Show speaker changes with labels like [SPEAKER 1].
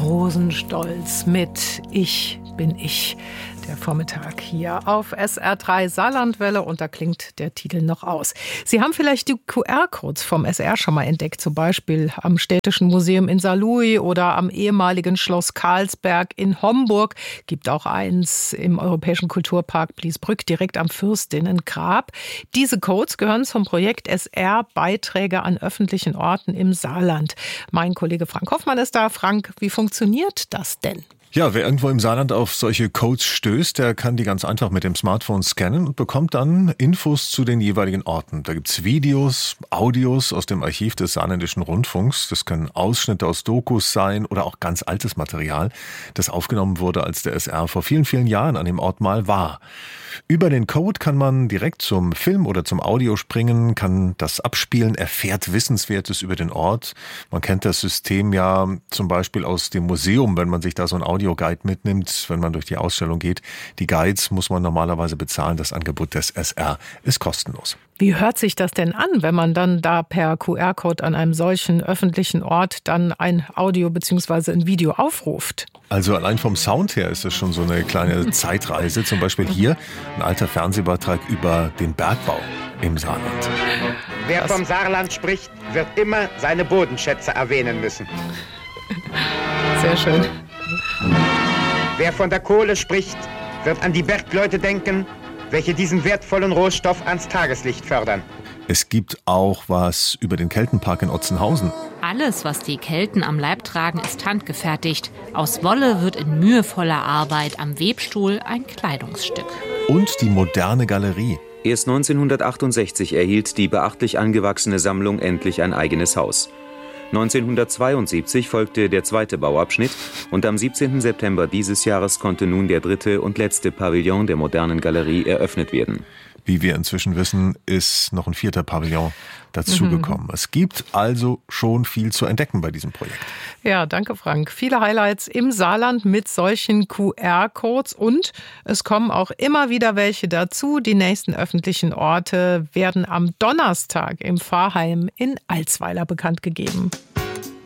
[SPEAKER 1] Rosenstolz mit Ich bin ich. Der Vormittag hier auf SR3 Saarlandwelle und da klingt der Titel noch aus. Sie haben vielleicht die QR-Codes vom SR schon mal entdeckt, zum Beispiel am Städtischen Museum in Saarlouis oder am ehemaligen Schloss Karlsberg in Homburg. Gibt auch eins im Europäischen Kulturpark Bliesbrück direkt am Fürstinnengrab. Diese Codes gehören zum Projekt SR Beiträge an öffentlichen Orten im Saarland. Mein Kollege Frank Hoffmann ist da. Frank, wie funktioniert das denn?
[SPEAKER 2] Ja, wer irgendwo im Saarland auf solche Codes stößt, der kann die ganz einfach mit dem Smartphone scannen und bekommt dann Infos zu den jeweiligen Orten. Da gibt's Videos, Audios aus dem Archiv des Saarländischen Rundfunks. Das können Ausschnitte aus Dokus sein oder auch ganz altes Material, das aufgenommen wurde, als der SR vor vielen, vielen Jahren an dem Ort mal war. Über den Code kann man direkt zum Film oder zum Audio springen, kann das abspielen, erfährt Wissenswertes über den Ort. Man kennt das System ja zum Beispiel aus dem Museum, wenn man sich da so ein Audioguide mitnimmt, wenn man durch die Ausstellung geht. Die Guides muss man normalerweise bezahlen. Das Angebot des SR ist kostenlos.
[SPEAKER 1] Wie hört sich das denn an, wenn man dann da per QR-Code an einem solchen öffentlichen Ort dann ein Audio bzw. ein Video aufruft?
[SPEAKER 2] Also allein vom Sound her ist es schon so eine kleine Zeitreise. Zum Beispiel hier ein alter Fernsehbeitrag über den Bergbau im Saarland.
[SPEAKER 3] Wer vom Saarland spricht, wird immer seine Bodenschätze erwähnen müssen.
[SPEAKER 1] Sehr schön.
[SPEAKER 3] Wer von der Kohle spricht, wird an die Bergleute denken, welche diesen wertvollen Rohstoff ans Tageslicht fördern.
[SPEAKER 2] Es gibt auch was über den Keltenpark in Otzenhausen.
[SPEAKER 4] Alles, was die Kelten am Leib tragen, ist handgefertigt. Aus Wolle wird in mühevoller Arbeit am Webstuhl ein Kleidungsstück.
[SPEAKER 2] Und die moderne Galerie.
[SPEAKER 5] Erst 1968 erhielt die beachtlich angewachsene Sammlung endlich ein eigenes Haus. 1972 folgte der zweite Bauabschnitt und am 17. September dieses Jahres konnte nun der dritte und letzte Pavillon der modernen Galerie eröffnet werden.
[SPEAKER 2] Wie wir inzwischen wissen, ist noch ein vierter Pavillon dazugekommen. Es gibt also schon viel zu entdecken bei diesem Projekt.
[SPEAKER 1] Ja, danke Frank. Viele Highlights im Saarland mit solchen QR-Codes und es kommen auch immer wieder welche dazu. Die nächsten öffentlichen Orte werden am Donnerstag im Pfarrheim in Alsweiler bekannt gegeben.